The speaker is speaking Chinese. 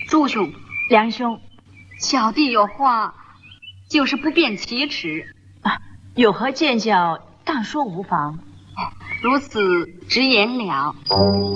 朱兄， 梁兄， 小弟有话，就是不便启齿。 有何见教，当说无妨。 如此直言了。